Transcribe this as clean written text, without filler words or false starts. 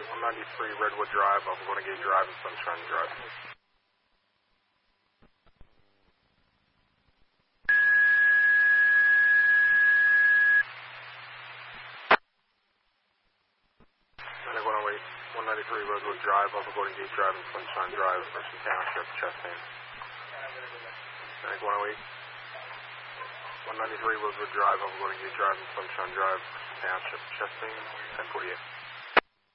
193 Redwood Drive, off of Golden Gate Drive and Sunshine Drive. Atlantic 193 Redwood Drive, off of Golden Gate Drive and Sunshine Drive, Mercy Township, Chastain. Atlantic 193 Redwood Drive, off of Golden Gate Drive and Sunshine Drive, Mercy Township, Chastain, 1048.